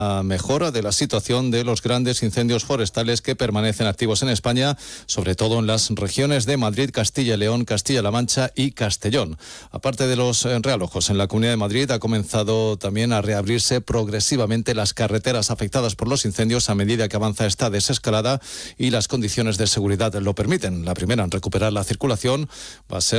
mejora de la situación de los grandes incendios forestales que permanecen activos en España, sobre todo en las regiones de Madrid, Castilla y León, Castilla-La Mancha y Castellón. Aparte de los realojos, en la Comunidad de Madrid ha comenzado también a reabrirse progresivamente las carreteras afectadas por los incendios a medida que avanza esta desescalada y las condiciones de seguridad lo permiten. La primera en recuperar la circulación va a ser